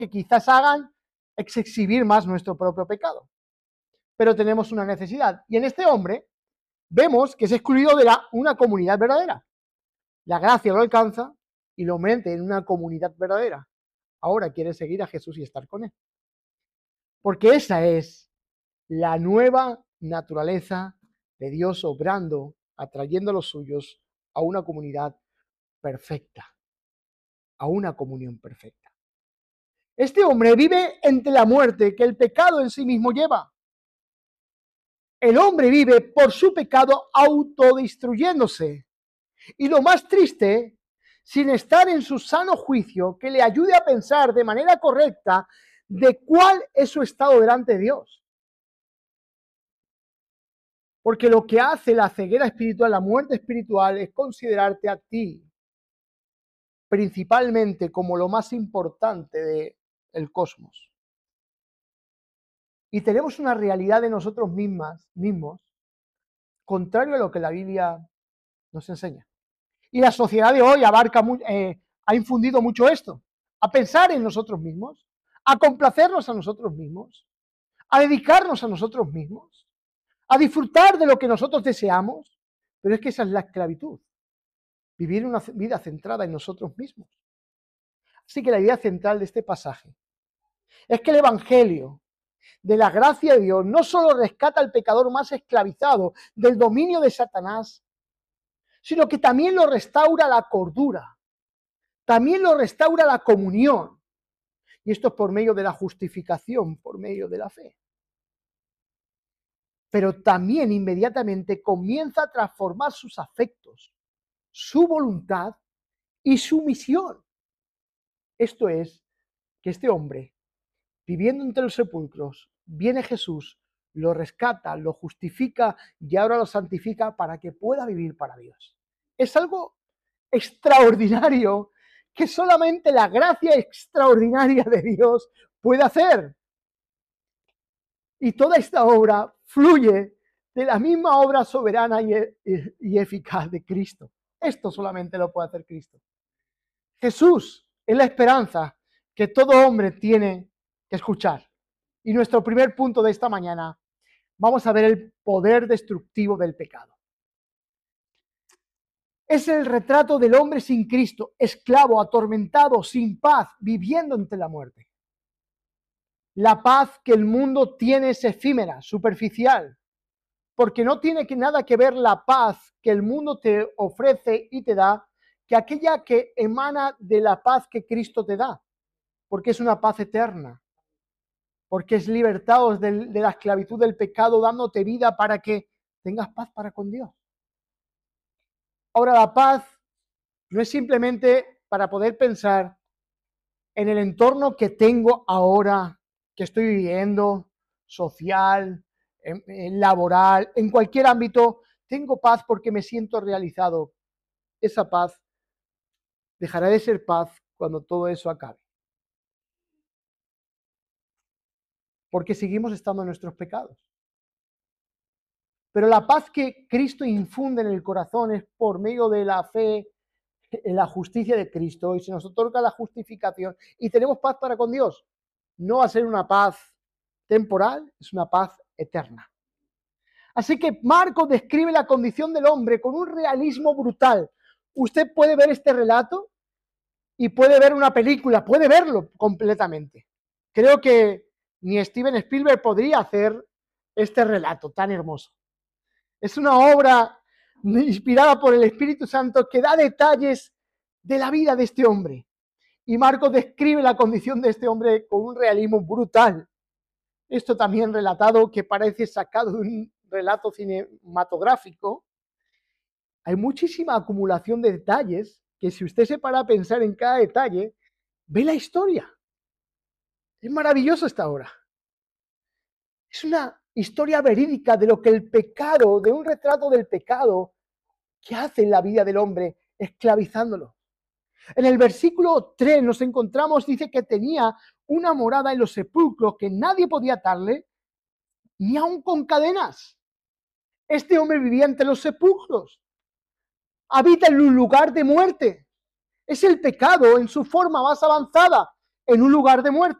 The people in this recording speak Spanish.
que quizás hagan es exhibir más nuestro propio pecado. Pero tenemos una necesidad. Y en este hombre vemos que es excluido de una comunidad verdadera. La gracia lo alcanza y lo mete en una comunidad verdadera. Ahora quiere seguir a Jesús y estar con él. Porque esa es la nueva naturaleza de Dios obrando, atrayendo a los suyos a una comunidad perfecta, a una comunión perfecta. Este hombre vive entre la muerte que el pecado en sí mismo lleva. El hombre vive por su pecado autodestruyéndose. Y lo más triste, sin estar en su sano juicio que le ayude a pensar de manera correcta de cuál es su estado delante de Dios. Porque lo que hace la ceguera espiritual, la muerte espiritual, es considerarte a ti principalmente como lo más importante del cosmos. Y tenemos una realidad de nosotros mismos, contrario a lo que la Biblia nos enseña. Y la sociedad de hoy ha infundido mucho esto, a pensar en nosotros mismos, a complacernos a nosotros mismos, a dedicarnos a nosotros mismos, a disfrutar de lo que nosotros deseamos, pero es que esa es la esclavitud, vivir una vida centrada en nosotros mismos. Así que la idea central de este pasaje es que el Evangelio de la gracia de Dios no solo rescata al pecador más esclavizado del dominio de Satanás, sino que también lo restaura la cordura, también lo restaura la comunión. Y esto es por medio de la justificación, por medio de la fe. Pero también inmediatamente comienza a transformar sus afectos, su voluntad y su misión. Esto es, que este hombre, viviendo entre los sepulcros, viene Jesús, lo rescata, lo justifica y ahora lo santifica para que pueda vivir para Dios. Es algo extraordinario que solamente la gracia extraordinaria de Dios puede hacer. Y toda esta obra fluye de la misma obra soberana y eficaz de Cristo. Esto solamente lo puede hacer Cristo. Jesús es la esperanza que todo hombre tiene que escuchar. Y nuestro primer punto de esta mañana, vamos a ver el poder destructivo del pecado. Es el retrato del hombre sin Cristo, esclavo, atormentado, sin paz, viviendo entre la muerte. La paz que el mundo tiene es efímera, superficial, porque no tiene nada que ver la paz que el mundo te ofrece y te da que aquella que emana de la paz que Cristo te da, porque es una paz eterna, porque es libertados de la esclavitud del pecado, dándote vida para que tengas paz para con Dios. Ahora, la paz no es simplemente para poder pensar en el entorno que tengo ahora, que estoy viviendo, social, laboral, en cualquier ámbito, tengo paz porque me siento realizado. Esa paz dejará de ser paz cuando todo eso acabe. Porque seguimos estando en nuestros pecados. Pero la paz que Cristo infunde en el corazón es por medio de la fe en la justicia de Cristo, y se nos otorga la justificación y tenemos paz para con Dios. No va a ser una paz temporal, es una paz eterna. Así que Marcos describe la condición del hombre con un realismo brutal. Usted puede ver este relato y puede ver una película, puede verlo completamente. Creo que ni Steven Spielberg podría hacer este relato tan hermoso. Es una obra inspirada por el Espíritu Santo que da detalles de la vida de este hombre. Y Marcos describe la condición de este hombre con un realismo brutal. Esto también relatado que parece sacado de un relato cinematográfico. Hay muchísima acumulación de detalles que si usted se para a pensar en cada detalle, ve la historia. Es maravilloso esta obra. Es una historia verídica de lo que el pecado, de un retrato del pecado que hace en la vida del hombre, esclavizándolo. En el versículo 3 nos encontramos, dice que tenía una morada en los sepulcros que nadie podía atarle, ni aun con cadenas. Este hombre vivía entre los sepulcros. Habita en un lugar de muerte. Es el pecado en su forma más avanzada. en un lugar de muerte.